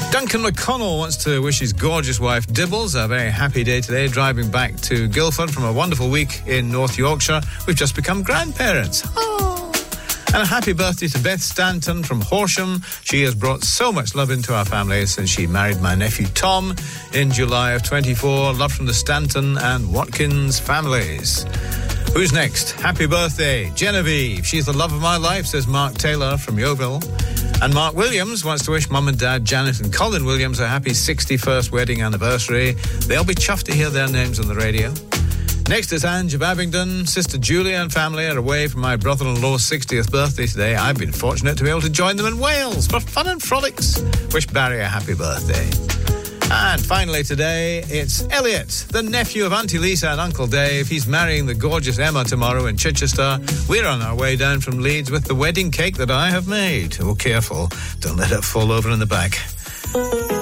Duncan McConnell wants to wish his gorgeous wife Dibbles a very happy day today, driving back to Guildford from a wonderful week in North Yorkshire. We've just become grandparents. Oh. And a happy birthday to Beth Stanton from Horsham. She has brought so much love into our family since she married my nephew Tom in July of 24. Love from the Stanton and Watkins families. Who's next? Happy birthday, Genevieve. She's the love of my life, says Mark Taylor from Yeovil. And Mark Williams wants to wish Mum and Dad, Janet and Colin Williams, a happy 61st wedding anniversary. They'll be chuffed to hear their names on the radio. Next is Ange of Abingdon. Sister Julia and family are away for my brother-in-law's 60th birthday today. I've been fortunate to be able to join them in Wales for fun and frolics. Wish Barry a happy birthday. And finally today, it's Elliot, the nephew of Auntie Lisa and Uncle Dave. He's marrying the gorgeous Emma tomorrow in Chichester. We're on our way down from Leeds with the wedding cake that I have made. Oh, careful. Don't let it fall over in the back.